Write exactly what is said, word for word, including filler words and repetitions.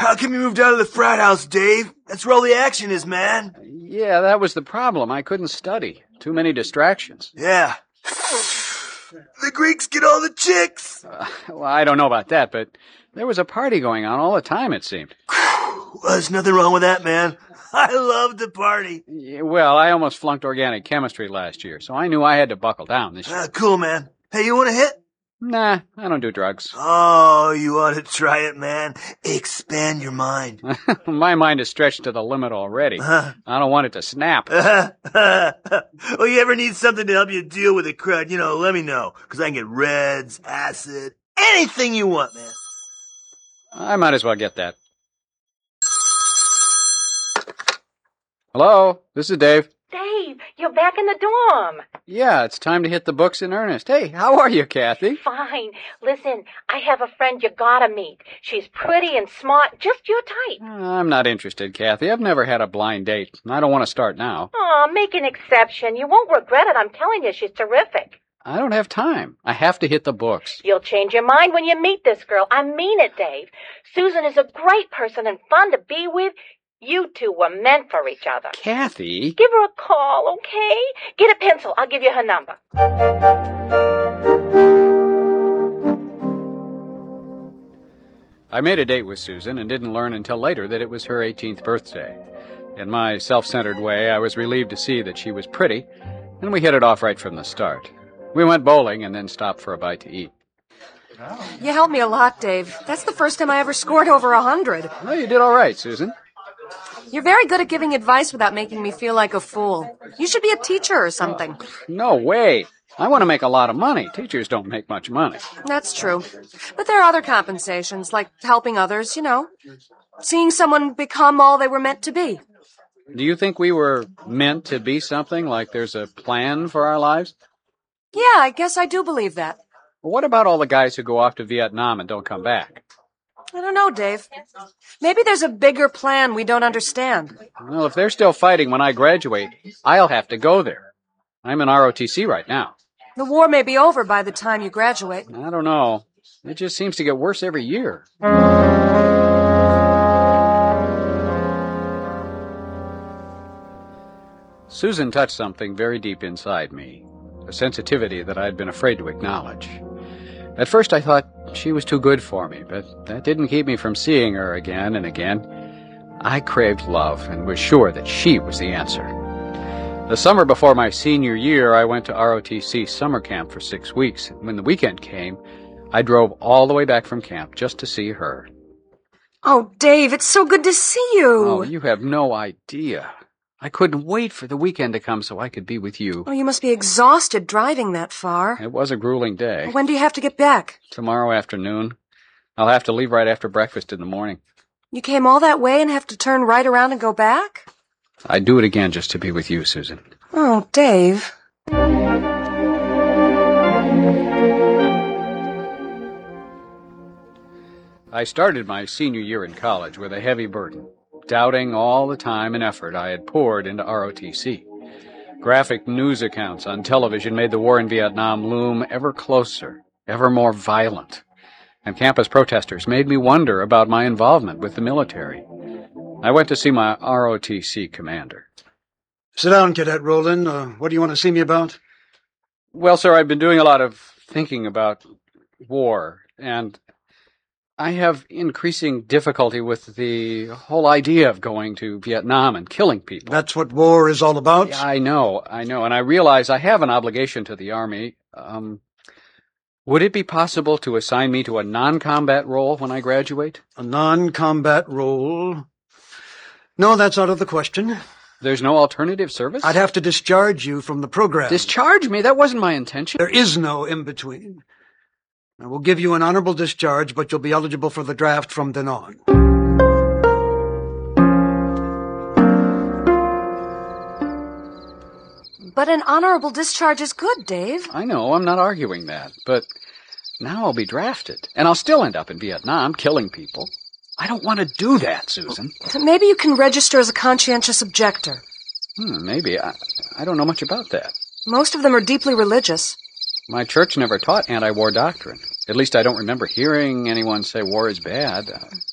How come you moved out of the frat house, Dave? That's where all the action is, man. Yeah, that was the problem. I couldn't study. Too many distractions. Yeah. The Greeks get all the chicks. Uh, well, I don't know about that, but there was a party going on all the time, it seemed. Well, there's nothing wrong with that, man. I love to party. Yeah, well, I almost flunked organic chemistry last year, so I knew I had to buckle down this year. Ah, cool, man. Hey, you want a hit? Nah, I don't do drugs. Oh, you ought to try it, man. Expand your mind. My mind is stretched to the limit already. Uh-huh. I don't want it to snap. Well, you ever need something to help you deal with the crud, you know, let me know. Because I can get reds, acid, anything you want, man. I might as well get that. Hello, this is Dave. Dave, you're back in the dorm. Yeah, it's time to hit the books in earnest. Hey, how are you, Kathy? Fine. Listen, I have a friend you gotta meet. She's pretty and smart, just your type. I'm not interested, Kathy. I've never had a blind date. I don't want to start now. Aw, make an exception. You won't regret it. I'm telling you, she's terrific. I don't have time. I have to hit the books. You'll change your mind when you meet this girl. I mean it, Dave. Susan is a great person and fun to be with. You two were meant for each other. Kathy? Give her a call, okay? Get a pencil. I'll give you her number. I made a date with Susan and didn't learn until later that it was her eighteenth birthday. In my self-centered way, I was relieved to see that she was pretty, and we hit it off right from the start. We went bowling and then stopped for a bite to eat. You helped me a lot, Dave. That's the first time I ever scored over a hundred. Well, you did all right, Susan. You're very good at giving advice without making me feel like a fool. You should be a teacher or something. No way. I want to make a lot of money. Teachers don't make much money. That's true. But there are other compensations, like helping others, you know. Seeing someone become all they were meant to be. Do you think we were meant to be something, like there's a plan for our lives? Yeah, I guess I do believe that. Well, what about all the guys who go off to Vietnam and don't come back? I don't know, Dave. Maybe there's a bigger plan we don't understand. Well, if they're still fighting when I graduate, I'll have to go there. I'm in R O T C right now. The war may be over by the time you graduate. I don't know. It just seems to get worse every year. Susan touched something very deep inside me, a sensitivity that I'd been afraid to acknowledge. At first I thought she was too good for me, but that didn't keep me from seeing her again and again. I craved love and was sure that she was the answer. The summer before my senior year, I went to R O T C summer camp for six weeks. When the weekend came, I drove all the way back from camp just to see her. Oh, Dave, it's so good to see you. Oh, you have no idea. I couldn't wait for the weekend to come so I could be with you. Oh, you must be exhausted driving that far. It was a grueling day. When do you have to get back? Tomorrow afternoon. I'll have to leave right after breakfast in the morning. You came all that way and have to turn right around and go back? I'd do it again just to be with you, Susan. Oh, Dave. I started my senior year in college with a heavy burden, doubting all the time and effort I had poured into R O T C. Graphic news accounts on television made the war in Vietnam loom ever closer, ever more violent. And campus protesters made me wonder about my involvement with the military. I went to see my R O T C commander. Sit down, Cadet Rowland. Uh, what do you want to see me about? Well, sir, I've been doing a lot of thinking about war, and I have increasing difficulty with the whole idea of going to Vietnam and killing people. That's what war is all about? Yeah, I know, I know, and I realize I have an obligation to the Army. Um, would it be possible to assign me to a non-combat role when I graduate? A non-combat role? No, that's out of the question. There's no alternative service? I'd have to discharge you from the program. Discharge me? That wasn't my intention. There is no in-between. I will give you an honorable discharge, but you'll be eligible for the draft from then on. But an honorable discharge is good, Dave. I know, I'm not arguing that, but now I'll be drafted, and I'll still end up in Vietnam killing people. I don't want to do that, Susan. Maybe you can register as a conscientious objector. Hmm, maybe. I, I don't know much about that. Most of them are deeply religious. My church never taught anti-war doctrine. At least I don't remember hearing anyone say war is bad.